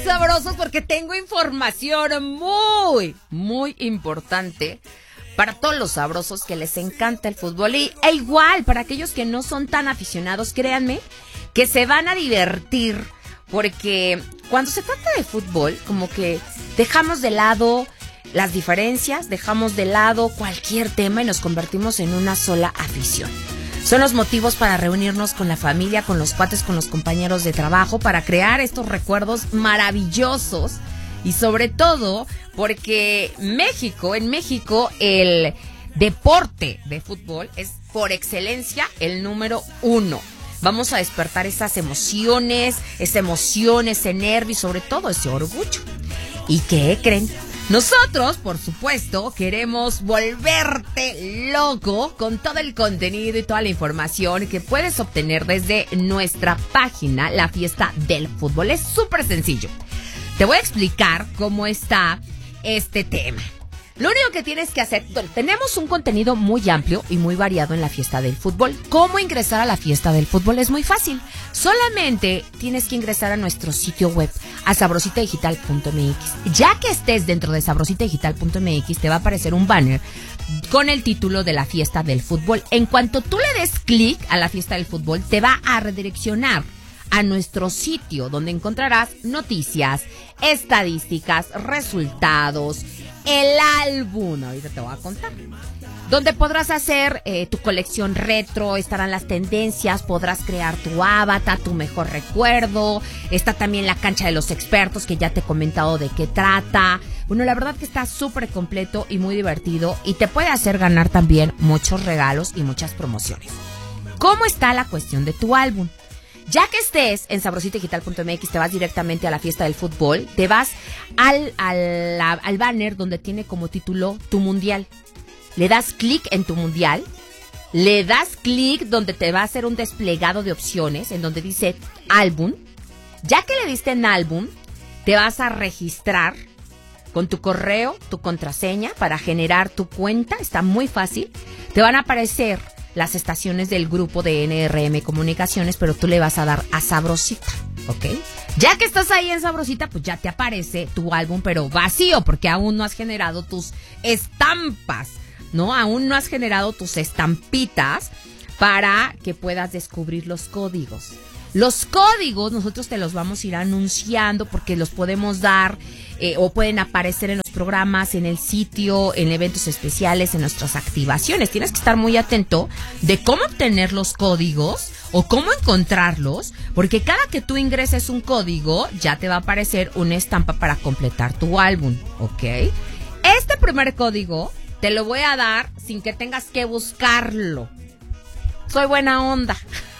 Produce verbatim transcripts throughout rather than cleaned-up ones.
sabrosos, porque tengo información muy, muy importante para todos los sabrosos que les encanta el fútbol. Y, e igual, para aquellos que no son tan aficionados, créanme que se van a divertir, porque cuando se trata de fútbol, como que dejamos de lado las diferencias, dejamos de lado cualquier tema y nos convertimos en una sola afición. Son los motivos para reunirnos con la familia, con los cuates, con los compañeros de trabajo, para crear estos recuerdos maravillosos. Y sobre todo porque México, en México, el deporte de fútbol es por excelencia el número uno. Vamos a despertar esas emociones, esa emoción, ese nervio y sobre todo ese orgullo. ¿Y qué creen? Nosotros, por supuesto, queremos volverte loco con todo el contenido y toda la información que puedes obtener desde nuestra página, La Fiesta del Fútbol. Es súper sencillo. Te voy a explicar cómo está este tema. Lo único que tienes que hacer, bueno, tenemos un contenido muy amplio y muy variado en La Fiesta del Fútbol. ¿Cómo ingresar a La Fiesta del Fútbol? Es muy fácil. Solamente tienes que ingresar a nuestro sitio web, a sabrosita digital punto m x. Ya que estés dentro de sabrosita digital punto m x, te va a aparecer un banner con el título de La Fiesta del Fútbol. En cuanto tú le des clic a La Fiesta del Fútbol, te va a redireccionar a nuestro sitio, donde encontrarás noticias, estadísticas, resultados, el álbum, ahorita te voy a contar, donde podrás hacer eh, tu colección retro, estarán las tendencias, podrás crear tu avatar, tu mejor recuerdo, está también la cancha de los expertos, que ya te he comentado de qué trata. Bueno, la verdad que está súper completo y muy divertido, y te puede hacer ganar también muchos regalos y muchas promociones. ¿Cómo está la cuestión de tu álbum? Ya que estés en sabrosita digital punto m x, te vas directamente a La Fiesta del Fútbol, te vas al, al, al banner donde tiene como título Tu Mundial. Le das clic en Tu Mundial, le das clic donde te va a hacer un desplegado de opciones, en donde dice Álbum. Ya que le diste en Álbum, te vas a registrar con tu correo, tu contraseña, para generar tu cuenta. Está muy fácil. Te van a aparecer las estaciones del grupo de N R M Comunicaciones, pero tú le vas a dar a Sabrosita, ¿ok? Ya que estás ahí en Sabrosita, pues ya te aparece tu álbum, pero vacío, porque aún no has generado tus estampas, ¿no? Aún no has generado tus estampitas para que puedas descubrir los códigos. Los códigos nosotros te los vamos a ir anunciando, porque los podemos dar eh, o pueden aparecer en los programas, en el sitio, en eventos especiales, en nuestras activaciones. Tienes que estar muy atento de cómo obtener los códigos o cómo encontrarlos, porque cada que tú ingreses un código ya te va a aparecer una estampa para completar tu álbum, ¿ok? Este primer código te lo voy a dar sin que tengas que buscarlo. Soy buena onda.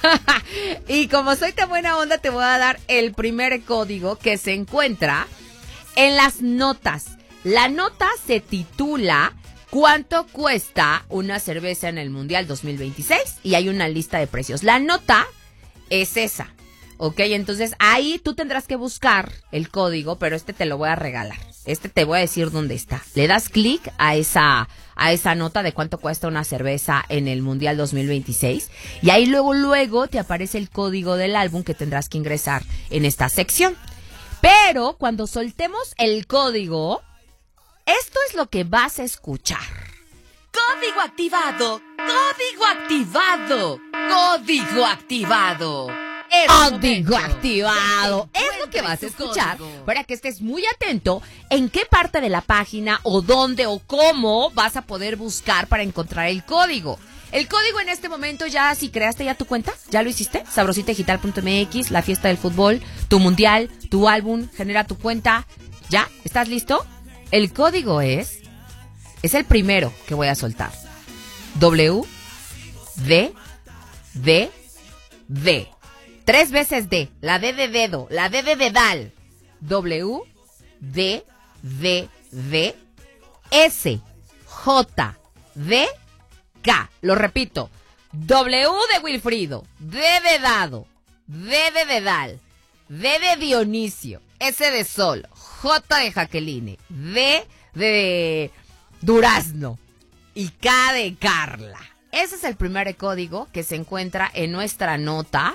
Y como soy tan buena onda, te voy a dar el primer código, que se encuentra en las notas. La nota se titula ¿Cuánto cuesta una cerveza en el Mundial dos mil veintiséis? Y hay una lista de precios. La nota es esa, ¿ok? Entonces ahí tú tendrás que buscar el código, pero este te lo voy a regalar. Este te voy a decir dónde está. Le das clic a esa, a esa nota de cuánto cuesta una cerveza en el Mundial dos mil veintiséis. Y ahí luego, luego te aparece el código del álbum que tendrás que ingresar en esta sección. Pero cuando soltemos el código, esto es lo que vas a escuchar. Código activado, código activado, código activado. Código activado. Es lo que vas a escuchar para que estés muy atento en qué parte de la página o dónde o cómo vas a poder buscar para encontrar el código. El código en este momento ya, si creaste ya tu cuenta, ¿ya lo hiciste? sabrosita digital punto m x, La Fiesta del Fútbol, tu mundial, tu álbum, genera tu cuenta. ¿Ya? ¿Estás listo? El código es, es el primero que voy a soltar. W, D, D, D. Tres veces D, la D de dedo, la D de dedal. W, D, D, D, S, J, D, K. Lo repito. W de Wilfrido, D de dado, D de dedal, D de Dionisio, S de Sol, J de Jacqueline, D de Durazno y K de Carla. Ese es el primer código que se encuentra en nuestra nota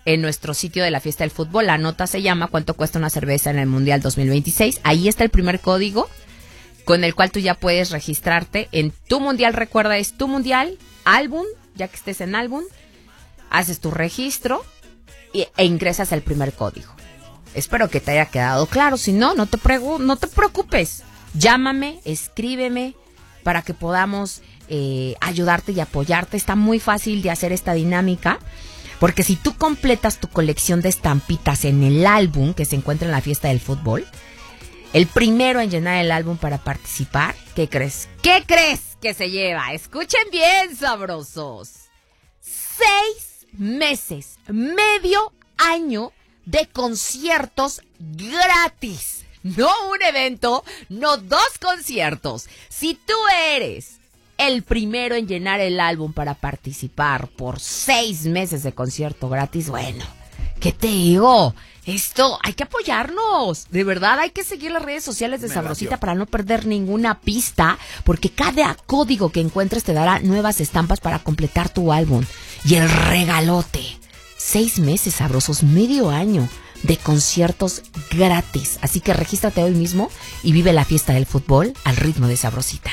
en nuestro sitio de la Fiesta del Fútbol. La nota se llama ¿Cuánto cuesta una cerveza en el Mundial dos mil veintiséis? Ahí está el primer código con el cual tú ya puedes registrarte en tu Mundial. Recuerda, es tu Mundial, álbum, ya que estés en álbum, haces tu registro y, e ingresas el primer código. Espero que te haya quedado claro. Si no, no te, pregu- no te preocupes. Llámame, escríbeme para que podamos eh, ayudarte y apoyarte. Está muy fácil de hacer esta dinámica. Porque si tú completas tu colección de estampitas en el álbum que se encuentra en la Fiesta del Fútbol, el primero en llenar el álbum para participar, ¿qué crees? ¿Qué crees que se lleva? Escuchen bien, sabrosos. Seis meses, medio año de conciertos gratis. No un evento, no dos conciertos. Si tú eres el primero en llenar el álbum para participar por seis meses de concierto gratis, bueno, ¿qué te digo? Esto, hay que apoyarnos. De verdad, hay que seguir las redes sociales de Me Sabrosita latió. Para no perder ninguna pista, porque cada código que encuentres te dará nuevas estampas para completar tu álbum. Y el regalote, seis meses sabrosos, medio año de conciertos gratis. Así que regístrate hoy mismo y vive la Fiesta del Fútbol al ritmo de Sabrosita.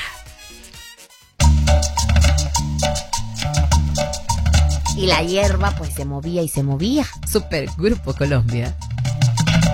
Y la hierba pues se movía y se movía. Super Grupo Colombia.